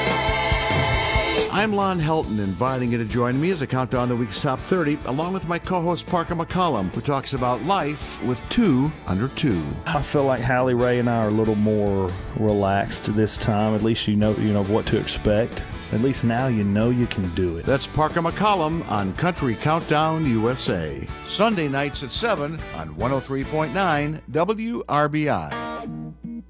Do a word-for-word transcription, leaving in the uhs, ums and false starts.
I'm Lon Helton, inviting you to join me as I count down the week's top thirty, along with my co-host Parker McCollum, who talks about life with two under two. I feel like Hallie Ray and I are a little more relaxed this time. At least you know you know what to expect. At least now you know you can do it. That's Parker McCollum on Country Countdown U S A. Sunday nights at seven on one oh three point nine W R B I.